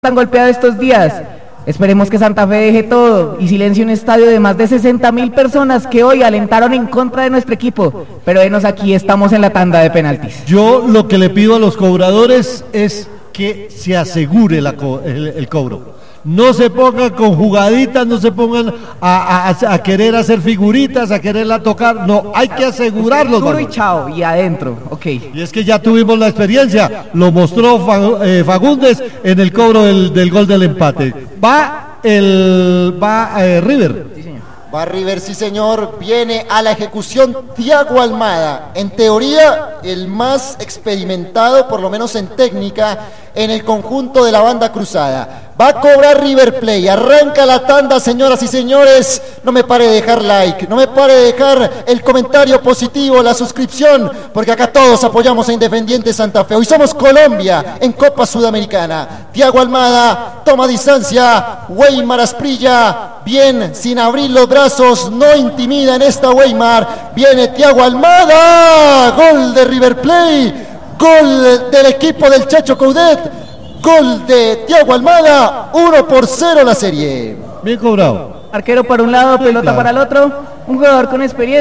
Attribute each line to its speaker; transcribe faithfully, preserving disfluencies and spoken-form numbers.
Speaker 1: tan golpeado estos días. Esperemos que Santa Fe deje todo y silencie un estadio de más de sesenta mil personas que hoy alentaron en contra de nuestro equipo. Pero venos aquí, estamos en la tanda de penaltis.
Speaker 2: Yo lo que le pido a los cobradores es que se asegure la co el, el cobro. No se pongan con jugaditas, no se pongan a, a, a querer hacer figuritas, a quererla tocar. No, hay que asegurarlo.
Speaker 1: Duro y chao, y adentro, ok.
Speaker 2: Y es que ya tuvimos la experiencia, lo mostró eh, Fagundes en el cobro del, del gol del empate. Va el va eh, River.
Speaker 3: Sí, señor. Va River, sí señor, viene a la ejecución Thiago Almada, en teoría el más experimentado, por lo menos en técnica, en el conjunto de la banda cruzada. Va a cobrar River Play, arranca la tanda, señoras y señores. No me pare de dejar like, no me pare de dejar el comentario positivo, la suscripción, porque acá todos apoyamos a Independiente Santa Fe. Hoy somos Colombia en Copa Sudamericana. Thiago Almada toma distancia, Weimar Asprilla, bien, sin abrir los brazos, no intimida en esta Weimar. Viene Thiago Almada, gol de River Play, gol del equipo del Chacho Coudet. Gol de Thiago Almada, uno por cero la serie.
Speaker 2: Bien cobrado.
Speaker 1: Arquero para un lado, pelota
Speaker 2: claro.
Speaker 1: para el otro, un jugador con experiencia.